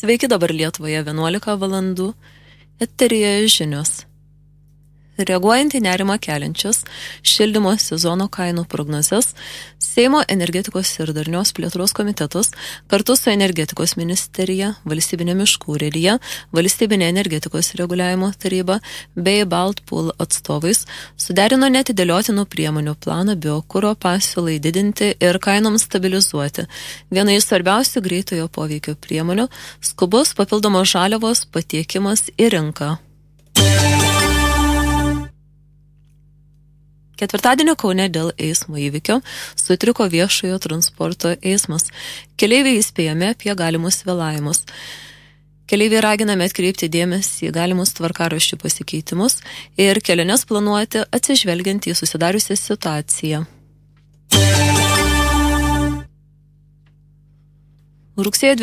Sveiki, dabar Lietuvoje 11 valandų. Eteryje žinios. Reaguojant į nerimą keliančias šildymo sezono kainų prognozes, Seimo energetikos ir darnios plėtros komitetas kartu su energetikos ministerija, valstybinė miškų urėdija, valstybinė energetikos reguliavimo taryba bei Baltpool atstovais suderino neatidėliotinų priemonių planą biokuro pasiūlai didinti ir kainoms stabilizuoti. Viena iš svarbiausių greitojo poveikio priemonių – skubus papildomos žaliavos patiekimas į rinką. Ketvirtadienio Kaune dėl eismo įvykio sutriko viešojo transporto eismas. Keleiviai įspėjami apie galimus vėlavimus. Keleiviai raginami atkreipti dėmesį į galimus tvarkaraščių pasikeitimus ir keliones planuoti atsižvelgiant į susidariusią situaciją. Rugsėjo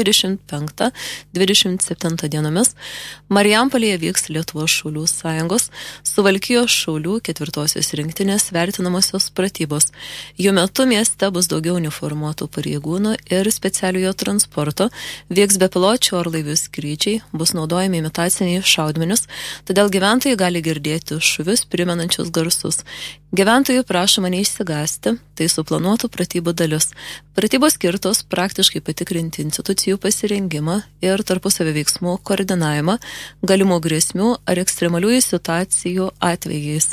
25-27 dienomis Marijampolėje vyks Lietuvos šaulių sąjungos Suvalkijos šaulių 4-osios rinktinės vertinamosios pratybos. Jų metu mieste bus daugiau uniformuotų pareigūnų ir specialiojo transporto, vyks bepiločių orlaivių skrydžiai, bus naudojami imitaciniai šaudmenys, todėl gyventojai gali girdėti šūvius primenančius garsus. Gyventojų prašoma neišsigąsti, tai suplanuotų pratybų dalis. Pratybos skirtos praktiškai patikrinti institucijų pasirengimą ir tarpusavio veiksmų koordinavimą galimų grėsmių ar ekstremaliųjų situacijų atvejais.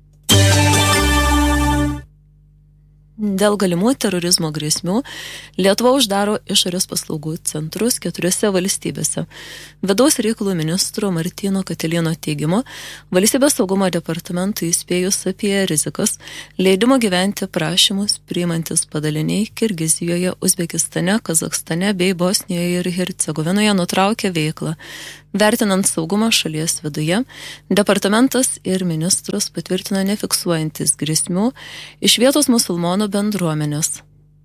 Dėl galimų terorizmo grėsmių Lietuva uždaro išorės paslaugų centrus 4 valstybėse. Vidaus reikalų ministro Martyno Katilieno teigimu, Valstybės saugumo departamentui įspėjus apie rizikas, leidimo gyventi prašymus priimantis padaliniai Kirgizijoje, Uzbekistane, Kazakstane bei Bosnijoje ir Hercegovinoje nutraukė veiklą. Vertinant saugumą šalies viduje, departamentas ir ministras patvirtino nefiksuojantis grėsmių iš vietos musulmonų bendruomenės.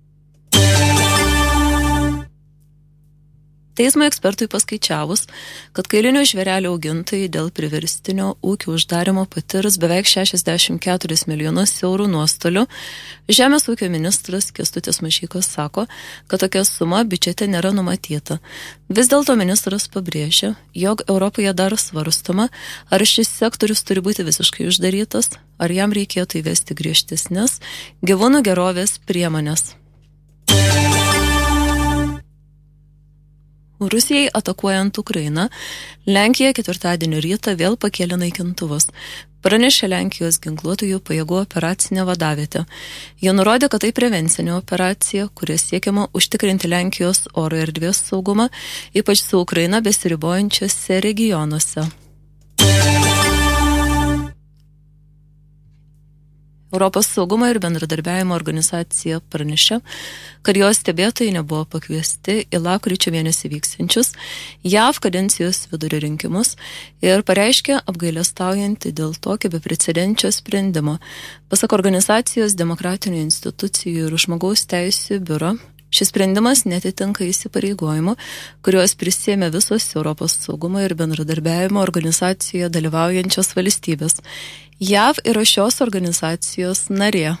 Teismo ekspertui paskaičiavus, kad kailinių žvėrelių augintojai dėl priverstinio ūkių uždarimo patirs beveik 64 milijonus eurų nuostolių, Žemės ūkio ministras Kęstutis Mažeika sako, kad tokia suma biudžete nėra numatyta. Vis dėlto ministras pabrėžia, jog Europoje dar svarstoma, ar šis sektorius turi būti visiškai uždarytas, ar jam reikėtų įvesti griežtesnes gyvūnų gerovės priemonės. Rusijai atakuojant Ukrainą, Lenkija ketvirtadienio rytą vėl pakėlė naikintuvus. Pranešė Lenkijos ginkluotųjų pajėgų operacinė vadavietė. Jie nurodė, kad tai prevencinė operacija, kuria siekiama užtikrinti Lenkijos oro erdvės saugumą, ypač su Ukraina besiribojančiose regionuose. Europos saugumo ir bendradarbiavimo organizacija pranešė, kad jos stebėtojai nebuvo pakviesti į lapkričio mėnesį vyksiančius JAV kadencijos vidurio rinkimus ir pareiškė apgailestaujanti dėl tokio beprecedenčio sprendimo. Pasak organizacijos demokratinių institucijų ir žmogaus teisių biuro, šis sprendimas netitinka įsipareigojimų, kuriuos prisėmė visos Europos saugumo ir bendradarbiavimo organizacijoje dalyvaujančios valstybės. JAV yra šios organizacijos narė.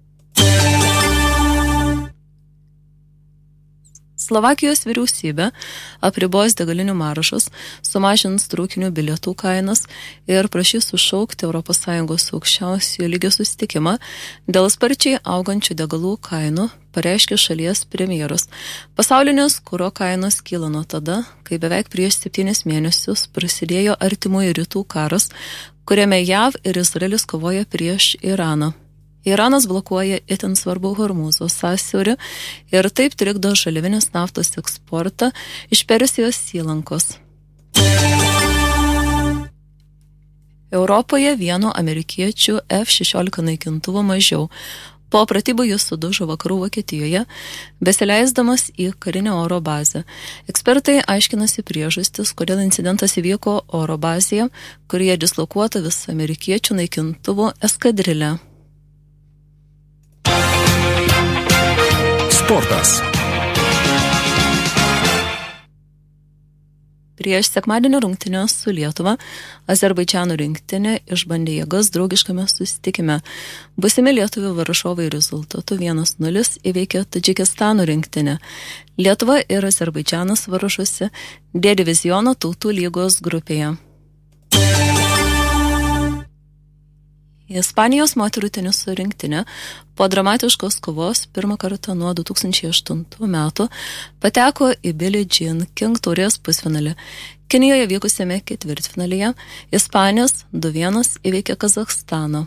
Slovakijos vyriausybė apribos degalinių maržas, sumažins traukinių bilietų kainas ir prašys sušaukti ES aukščiausiojo lygio susitikimą dėl sparčiai augančių degalų kainų, pareiškė šalies premjeras. Pasaulinės kuro kainos kyla nuo tada, kai beveik prieš 7 mėnesius prasidėjo Artimųjų rytų karas, kuriame JAV ir Izraelis kovoja prieš Iraną. Iranas blokuoja itin svarbų Hormūzo sąsiaurį ir taip trikdo žaliavinės naftos eksportą iš Persijos įlankos. Europoje vieno amerikiečių F-16 naikintuvo mažiau. Po pratybų jis sudužo vakarų Vokietijoje, besileisdamas į karinę oro bazę. Ekspertai aiškinasi priežastis, kodėl incidentas įvyko oro bazėje, kurioje dislokuota visa amerikiečių naikintuvų eskadrilė. Sportas. Prieš sekmadienio rungtynę su Lietuva Azerbaidžano rinktinė išbandė jėgas draugiškame susitikime. Būsimi lietuvių varžovai rezultatu 1-0 įveikė Tadžikistano rinktinę. Lietuva ir Azerbaidžanas varžosi D diviziono tautų lygos grupėje. Ispanijos moterų teniso rinktinė po dramatiškos kovos pirmą kartą nuo 2008 metų pateko į Billie Jean King taurės pusfinalį. Kinijoje vykusiame ketvirtfinalyje Ispanijos 2-1 įveikė Kazachstaną.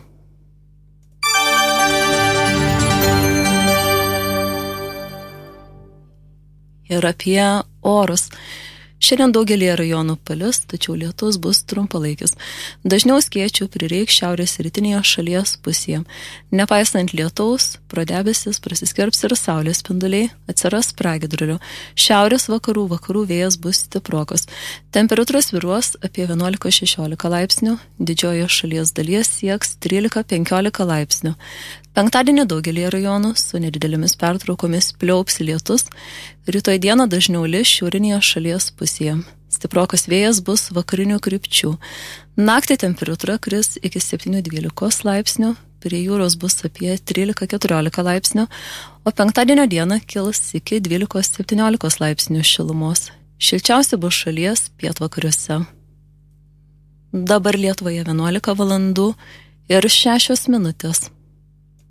Ir apie orus. Šiandien daugelį rajonų palis, tačiau lietus bus trumpalaikis. Dažniau skėčių prireiks šiaurės rytinėje šalies pusėje. Nepaisant lietaus, pro debesis prasiskverbs ir saulės spinduliai, atsiras pragiedrulių. Šiaurės vakarų vėjas bus stiprokas. Temperatūra svyruos apie 11-16 laipsnių, didžiojoje šalies dalies sieks 13-15 laipsnių. Penktadienį daugelį rajonų su nedidelėmis pertraukomis pliaups lietus, rytoj dieną dažniau lis šiaurinėje šalies pusėje. Stiprokas vėjas bus vakarinių krypčių. Naktį temperatūra kris iki 7-12 laipsnių, prie jūros bus apie 13-14 laipsnių, o penktadienio dieną kils iki 12-17 laipsnių šilumos. Šilčiausia bus šalies pietvakariuose. Dabar Lietuvoje 11 valandų ir 6 minutės.